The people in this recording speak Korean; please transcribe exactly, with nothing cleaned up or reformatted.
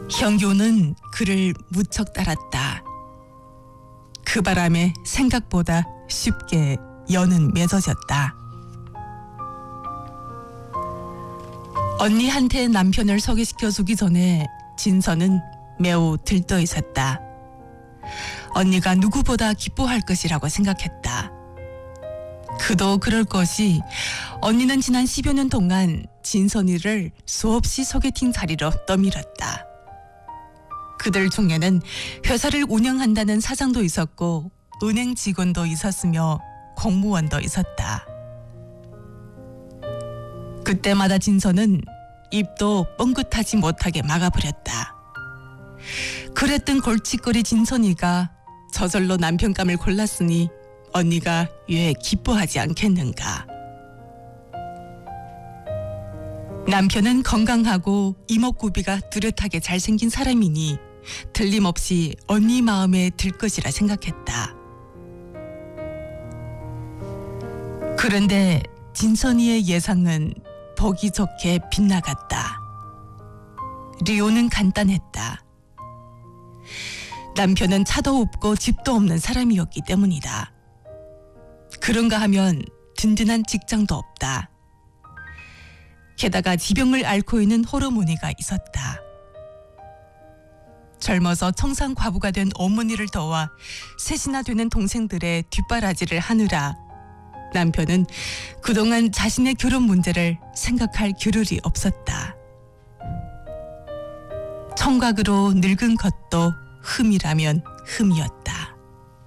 형규는 그를 무척 따랐다. 그 바람에 생각보다 쉽게 연은 맺어졌다. 언니한테 남편을 소개시켜주기 전에 진서는 매우 들떠 있었다. 언니가 누구보다 기뻐할 것이라고 생각했다. 그도 그럴 것이 언니는 지난 십여 년 동안 진선이를 수없이 소개팅 자리로 떠밀었다. 그들 중에는 회사를 운영한다는 사장도 있었고 은행 직원도 있었으며 공무원도 있었다. 그때마다 진서는 입도 뻥긋하지 못하게 막아버렸다. 그랬던 골칫거리 진선이가 저절로 남편감을 골랐으니 언니가 왜 기뻐하지 않겠는가. 남편은 건강하고 이목구비가 뚜렷하게 잘생긴 사람이니 틀림없이 언니 마음에 들 것이라 생각했다. 그런데 진선이의 예상은 보기 좋게 빗나갔다. 리오는 간단했다. 남편은 차도 없고 집도 없는 사람이었기 때문이다. 그런가 하면 든든한 직장도 없다. 게다가 지병을 앓고 있는 호르몬이가 있었다. 젊어서 청산 과부가 된 어머니를 도와 셋이나 되는 동생들의 뒷바라지를 하느라 남편은 그동안 자신의 결혼 문제를 생각할 겨를이 없었다. 청각으로 늙은 것도 흠이라면 흠이었다.